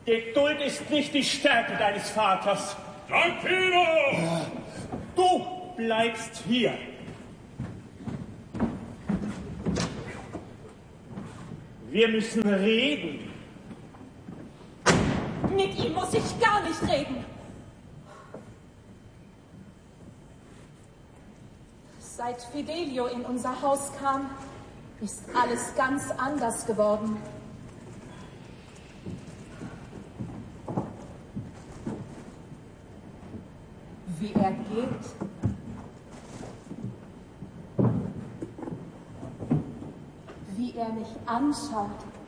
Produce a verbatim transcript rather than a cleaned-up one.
Geduld ist nicht die Stärke deines Vaters. Tranquilo! Du bleibst hier. Wir müssen reden. Mit ihm muss ich gar nicht reden. Seit Fidelio in unser Haus kam, ist alles ganz anders geworden. Wie er geht, wie er mich anschaut.